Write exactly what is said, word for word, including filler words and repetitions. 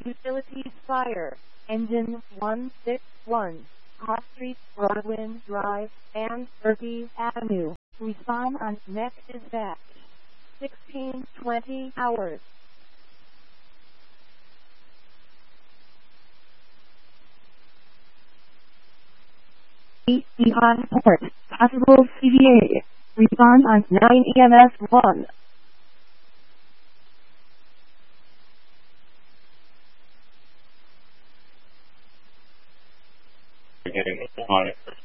Utilities fire. Engine one six one. Hot Street, Broadwin Drive, and Surtees Avenue. Respond on next dispatch. sixteen twenty hours. Behind port. Possible C V A. Respond on nine E M S one. Getting on it.